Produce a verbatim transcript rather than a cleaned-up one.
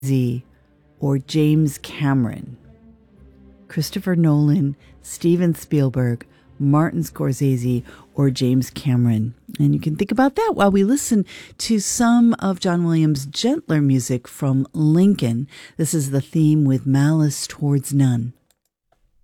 Z or James Cameron? Christopher Nolan, Steven Spielberg, Martin Scorsese, or James Cameron? And you can think about that while we listen to some of John Williams' gentler music from Lincoln. This is the theme with Malice Towards None.